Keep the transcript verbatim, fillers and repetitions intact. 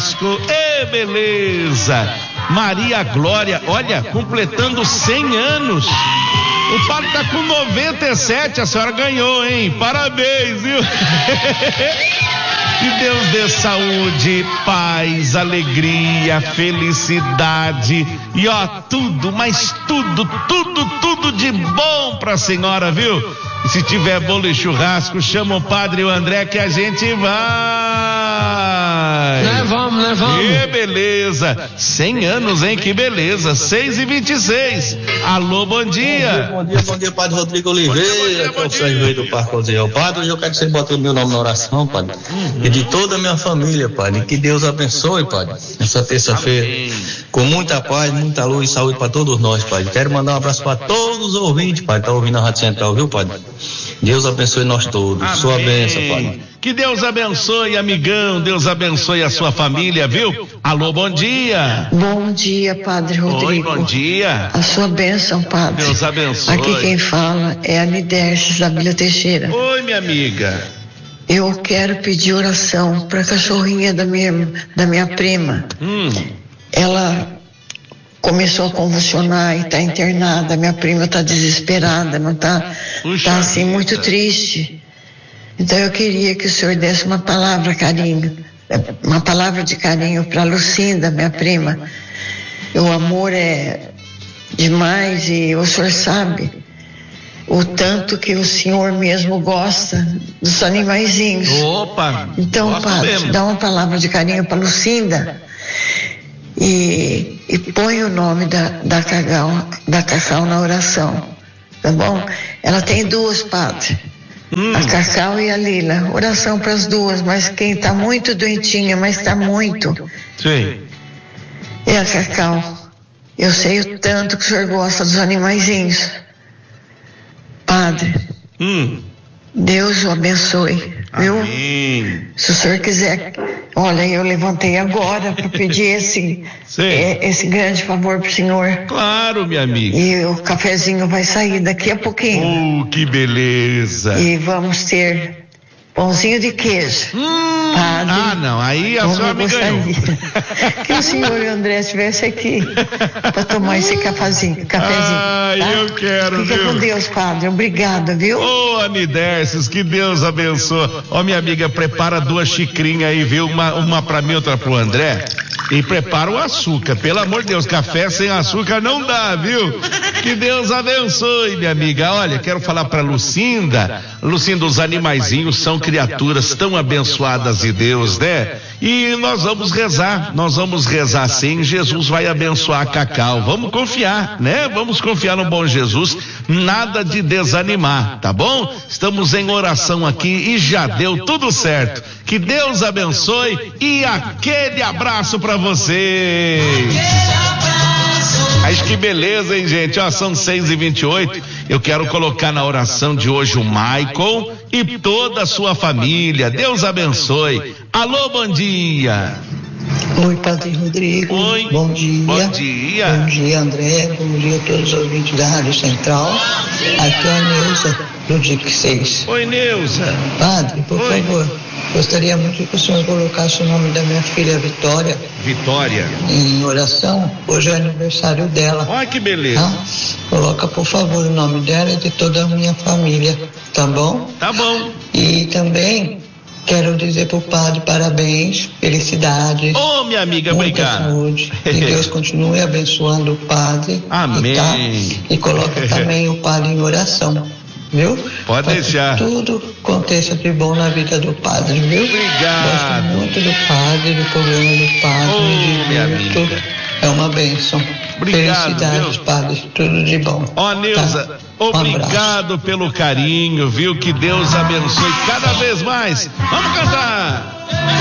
churrasco. Ê, beleza! Maria Glória, olha, completando cem anos. O padre tá com noventa e sete, a senhora ganhou, hein? Parabéns, viu? Que Deus dê saúde, paz, alegria, felicidade e ó, tudo, mas tudo, tudo, tudo de bom pra senhora, viu? E se tiver bolo e churrasco, chama o padre e o André que a gente vai. Né, vamos, né, vamos. Que beleza, cem anos, hein? Que beleza, seis e vinte e seis. Alô, bom dia. Bom dia, bom dia, bom dia, padre Rodrigo Oliveira, que é o Sérgio Rei do Parque Oziel. Padre, hoje eu quero que você bote o meu nome na oração, padre, uhum. E de toda a minha família, padre, que Deus abençoe, padre, essa terça-feira, com muita paz, muita luz e saúde para todos nós, padre. Quero mandar um abraço para todos os ouvintes, padre, tá ouvindo a Rádio Central, viu, padre? Deus abençoe nós todos. Amém. Sua bênção, padre. Que Deus abençoe, amigão. Deus abençoe a sua família, viu? Alô, bom dia. Bom dia, padre Rodrigo. Oi, bom dia. A sua bênção, padre. Deus abençoe. Aqui quem fala é a Niderces da Vila Teixeira. Oi, minha amiga. Eu quero pedir oração para a cachorrinha da minha, da minha prima. Hum. Ela começou a convulsionar e está internada. Minha prima está desesperada, não está tá assim muito triste. Então eu queria que o senhor desse uma palavra carinho, uma palavra de carinho para Lucinda, minha prima. O amor é demais e o senhor sabe o tanto que o senhor mesmo gosta dos animaizinhos. Opa! Então, padre, mesmo. Dá uma palavra de carinho para Lucinda. E, e põe o nome da, da, Cacau, da Cacau na oração, tá bom? Ela tem duas, padre, hum. a Cacau e a Lila. Oração para as duas, mas quem está muito doentinha, mas está muito, sim, é a Cacau. Eu sei o tanto que o senhor gosta dos animaizinhos, padre. Hum. Deus o abençoe, viu? Amém. Se o senhor quiser, olha, eu levantei agora para pedir esse, é, esse grande favor pro senhor. Claro, minha amiga. E o cafezinho vai sair daqui a pouquinho. Oh, que beleza. E vamos ter pãozinho de queijo. Hum, padre, ah, não, aí a senhora me ganhou. Que o senhor e o André estivessem aqui para tomar esse cafezinho, cafezinho. Ai, tá? Eu quero, Fica viu? com Deus, padre. Obrigada, viu? Ô, oh, Aniderces, que Deus abençoe. Ó, oh, minha amiga, prepara duas xicrinhas aí, viu? Uma, uma pra mim, outra pro André. E prepara o açúcar, pelo amor de Deus, café sem açúcar não dá, viu? Que Deus abençoe, minha amiga. Olha, quero falar pra Lucinda. Lucinda, os animaizinhos são criaturas tão abençoadas de Deus, né? E nós vamos rezar, nós vamos rezar sim, Jesus vai abençoar a Cacau. Vamos confiar, né? Vamos confiar no bom Jesus, nada de desanimar, tá bom? Estamos em oração aqui e já deu tudo certo. Que Deus abençoe e aquele abraço pra vocês. Acho que beleza, hein, gente? Ó, são seis e vinte e oito. Eu quero colocar na oração de hoje o Michael e toda a sua família. Deus abençoe. Alô, bom dia. Oi, padre Rodrigo. Oi. Bom dia. Bom dia. Bom dia, André. Bom dia a todos os ouvintes da Rádio Central. Aqui é a Neuza, do D I C seis. Oi, Neuza. Padre, por Oi. favor, gostaria muito que o senhor colocasse o nome da minha filha Vitória. Vitória. Em oração. Hoje é aniversário dela. Olha que beleza. Tá? Coloca, por favor, o nome dela e de toda a minha família. Tá bom? Tá bom. E também quero dizer pro padre parabéns, felicidades. Ô, oh, minha amiga, muita obrigado. Saúde. Que Deus continue abençoando o padre. Amém. E, tá? E coloca também o padre em oração, viu? Pode Pra deixar. Que tudo aconteça de bom na vida do padre, viu? Obrigado. Gosto muito do padre, do programa do padre. Ô, minha amiga. É uma bênção. Obrigado, Felicidades, viu? padre. Tudo de bom. Ó, Neuza, tá? obrigado pelo carinho, viu? Que Deus abençoe cada vez mais. Vamos cantar!